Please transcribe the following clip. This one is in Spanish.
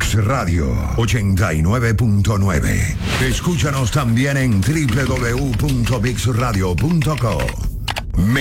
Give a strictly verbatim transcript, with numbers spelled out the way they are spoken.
Mix Radio ochenta y nueve punto nueve. Escúchanos también en doble u doble u doble u punto mix radio punto co.